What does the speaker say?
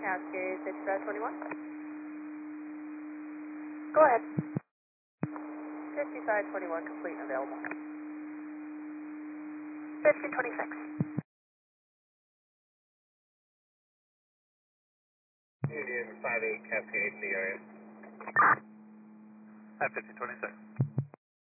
Cascade 5521. Go ahead. 5521, complete and available. 1526. Union 58 Cascade in the area. At 1526.